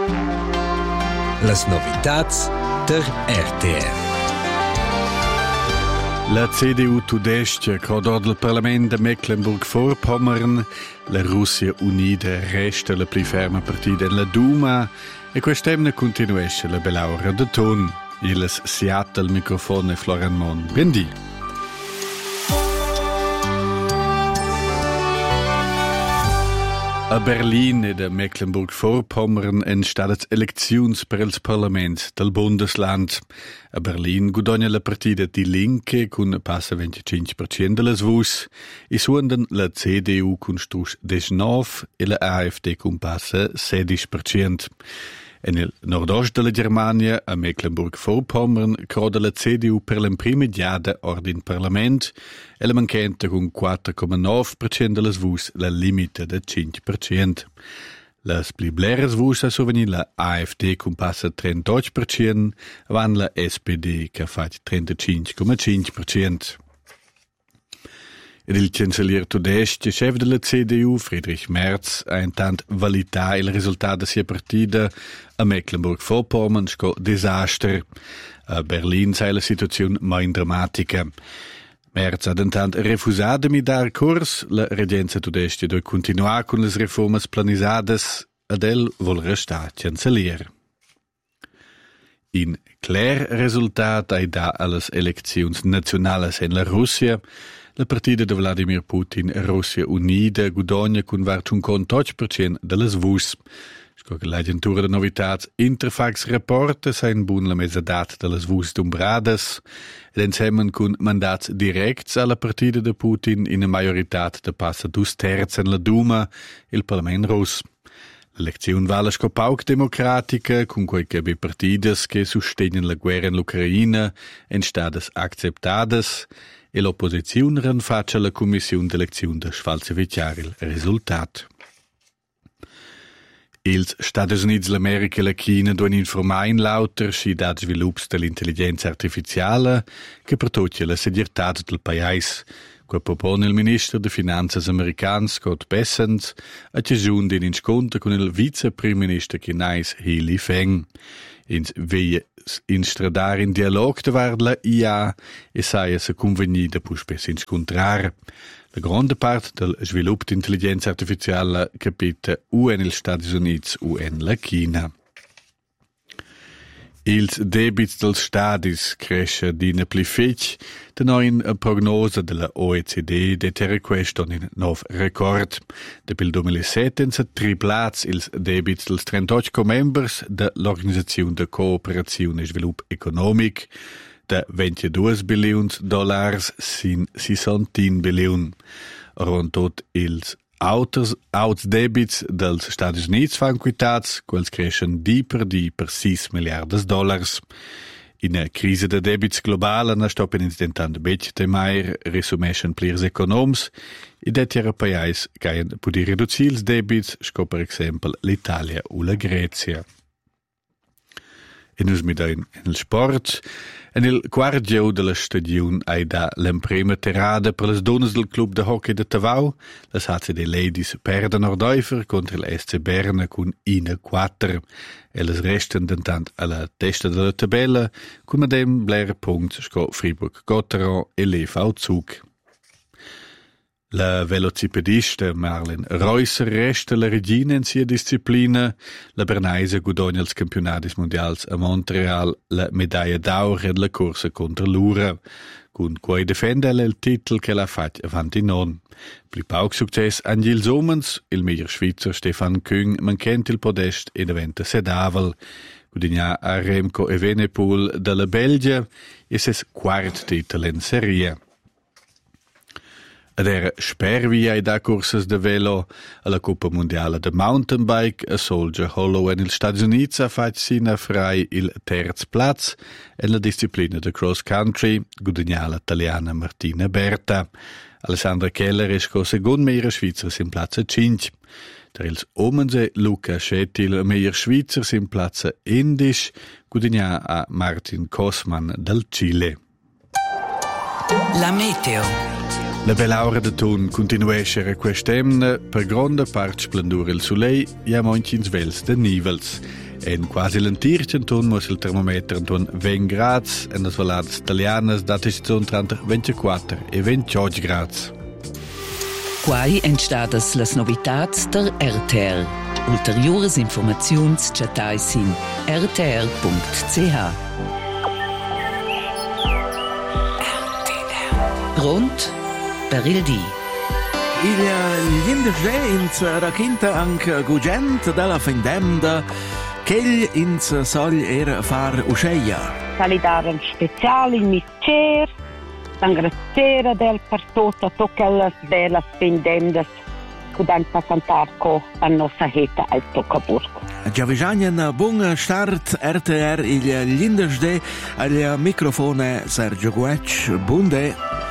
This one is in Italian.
Las novitats der RTR. La CDU tudestia crodò del Parlament de Mecklenburg-Vorpommern, la Russia Unida resta la pli ferma partida in la Duma e quest'emne continuesce la belaura de ton. Illes Seattle microfono e Florian Mon. Bendi. A Berlin e de Mecklenburg-Vorpommern entstadas elecziuns per ils Parlament del Bundesland. A Berlin guadagna la partida Die Linke cun passa 25% de las vus, e suondan la CDU cun strusch 19 e la AfD cun passa 16%. En il nord-ost de la Germania, a Mecklenburg-Vorpommern, croda la CDU per l'imprimidiada ordin Parlament e la manchenta con 4,9% de las vus la limita de 5%. Las pli bleras vus a soveni la AfD con passa 38%, van la SPD che fa 35,5%. Il cancellier tudestia, chef della CDU, Friedrich Merz, ha intant validà il risultato della sua partita a Mecklenburg-Vorpommern sco disaster. A Berlin sei la situazione mai drammatica. Merz ha intant refusato di dar curs, la regenza tudestia deve continuare con le riforme planisadas, ed el vuol restare cancellier. In clar risultat ai da alle elezioni nazionali in la Russia, la partida de Vladimir Putin e Russia Unida guadagna con vart un 58% delle vus. Sco che l'agentura de novitats Interfax rapporta sein bun la mesadat delle vus dumbradas ed insieme con mandats directs alla partida de Putin in a majorità de passa 2/3 in la Duma, il Parlament Russ. L'elezione vale sco pauc democratica, con qualche partidas che sostengono la guerra in l'Ucraina en stadas acceptadas, e l'opposizione ranfaccia la commissione d'elezione da sfalsificare il risultato. Ils Stati Uniti l'America e la China devono informare in lauter sui dati sviluppi dell'intelligenza artificiale che protegge la segurità del paese, che propone il ministro de Finanzas americano Scott Bessent a giunta in incontro con il vicepremiministro chinese He Lifeng. Veie instradare in dialog de var la IA e saia se convenida pu spes incontrar. La grande parte del sviluppo di intelligenza artificiale capita u en il Stati Uniti u en la China. Ils debits dels stadis cresce d'ina pli fetg, de noin prognosa della OECD deterre queston in nov record. De pil 2007 s'ha triplats ils debits dels 38 co-members de l'Organizzazione de Cooperazione e Svilupp Economic, de $22 bilions sin 61 bilion. Rond tot ils auts debits dels Stati Units fan quitats, quels crescen di per $6 miliardi. In a crisi de debits globala na stoppen incidentant bec temair resumeschen plirs economs, i det europeiais caien pudi reducir ils debits, sco per exempel l'Italia o la Grecia. E nus mi dain en il sport. En il quart gieu de la stagione hai da l'emprema terrada per les donas del club de hockey de Tavau. Las HCD Ladies perden Nordeufer contra l'SC Berna con 1-4. E les resten dentant alla testa de la tabella con medem bler punts sco Fribourg-Gotteron e l'EV Zug. La velocipedista Marlen Reusser resta la regina in sia disciplina. La bernaisa guadagna els campionatis mondials a Montreal la medaglia d'or e la corsa contra l'ura, con cui defende il titel che la fac avanti non. Pli pauc success an gils omens, il miglior svizzer Stefan Küng mancent il podest e diventa sedavel. Guadagna a Remco Evenepoel dalla Belgia e ses quart titel in serie. Ad era spervia ai da corsas de velo alla Coppa Mondiale de Mountain Bike a Soldier Hollow en il Stati Uniti ha fac sina frai il terz plaz en la disciplina de cross country guadagna l'italiana Martina Berta. Alessandra Keller es co segon meira Schweizer sin platza 5. Der ils omense Luca Schetil meir Schweizer sin platza 11 guadagna a Martin Kosman del Chile. La meteo. La bell'aura de ton continuesce a quest'emne per grande part splendore il soleil e a montins vels de nivels. En quasi l'entir centun muss il termometer entun 20 grads e nas valadas italianas datis zun tra 24 e 28 grads. Quai entstadas las novitats der RTR. Ulteriores informaziuns chatais in rtr.ch. Pronto per il dì. Il Lindersdè ins racconta anche Gugent dalla Fendemda che ins sogl era far usceia. Salidare speciale in miscer, ringraziare del per tutte le belle Fendemdas che danno passare con la nostra heta al Toccaburgo. Giavigianen buon start RTR il Lindersdè al microfono Sergio Guec. Buon dè.